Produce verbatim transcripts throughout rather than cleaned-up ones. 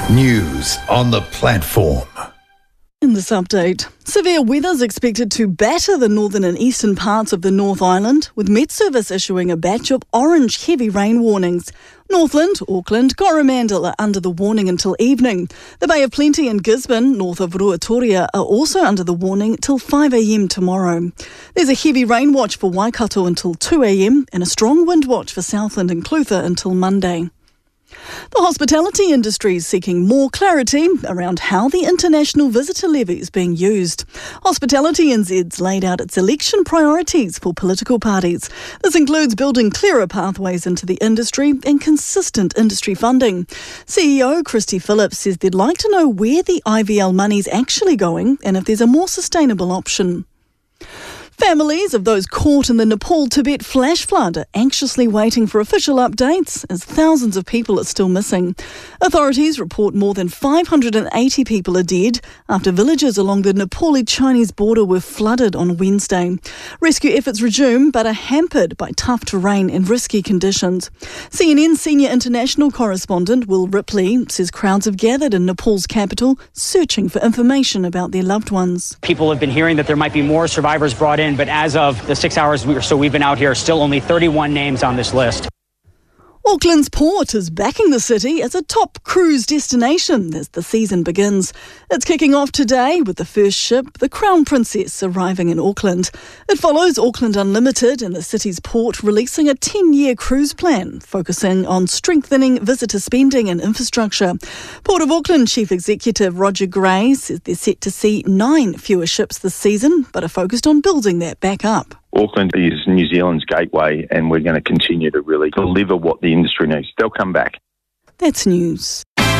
News on the platform. In this update, severe weather is expected to batter the northern and eastern parts of the North Island, with Met Service issuing a batch of orange heavy rain warnings. Northland, Auckland, Coromandel are under the warning until evening. The Bay of Plenty and Gisborne, north of Ruatoria, are also under the warning till five a.m. tomorrow. There's a heavy rain watch for Waikato until two a.m. and a strong wind watch for Southland and Clutha until Monday. The hospitality industry is seeking more clarity around how the international visitor levy is being used. Hospitality N Z's laid out its election priorities for political parties. This includes building clearer pathways into the industry and consistent industry funding. C E O Christy Phillips says they'd like to know where the I V L money's actually going and if there's a more sustainable option. Families of those caught in the Nepal-Tibet flash flood are anxiously waiting for official updates as thousands of people are still missing. Authorities report more than five hundred eighty people are dead after villages along the Nepali-Chinese border were flooded on Wednesday. Rescue efforts resume but are hampered by tough terrain and risky conditions. C N N senior international correspondent Will Ripley says crowds have gathered in Nepal's capital searching for information about their loved ones. People have been hearing that there might be more survivors brought in, but as of the six hours or so we've been out here, still only thirty-one names on this list. Auckland's port is backing the city as a top cruise destination as the season begins. It's kicking off today with the first ship, the Crown Princess, arriving in Auckland. It follows Auckland Unlimited and the city's port releasing a ten-year cruise plan focusing on strengthening visitor spending and infrastructure. Port of Auckland Chief Executive Roger Gray says they're set to see nine fewer ships this season, but are focused on building that back up. Auckland is New Zealand's gateway, and we're going to continue to really deliver what the industry needs. They'll come back. That's news.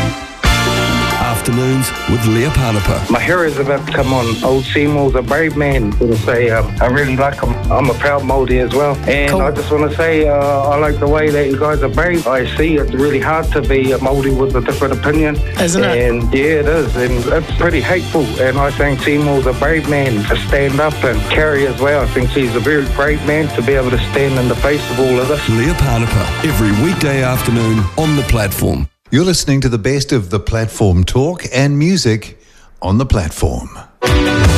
Afternoons with Leah Panapa. My hero is about to come on. Old Seymour's a brave man. I want to say um, I really like him. I'm a proud Māori as well. And cool. I just want to say uh, I like the way that you guys are brave. I see it's really hard to be a Māori with a different opinion. Isn't it? And yeah, it is. And it's pretty hateful. And I think Seymour's a brave man to stand up, and Carrie as well. I think she's a very brave man to be able to stand in the face of all of this. Leah Panapa, every weekday afternoon on the platform. You're listening to the best of the platform talk and music on the platform.